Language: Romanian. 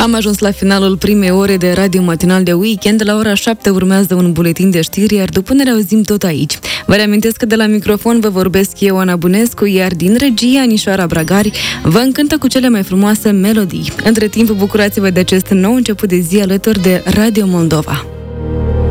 Am ajuns la finalul primei ore de radio matinal de weekend. La ora 7 urmează un buletin de știri, iar după ne reauzim tot aici. Vă reamintesc că de la microfon vă vorbesc eu, Ana Bunescu, iar din regie, Anișoara Bragari vă încântă cu cele mai frumoase melodii. Între timp, bucurați-vă de acest nou început de zi alături de Radio Moldova.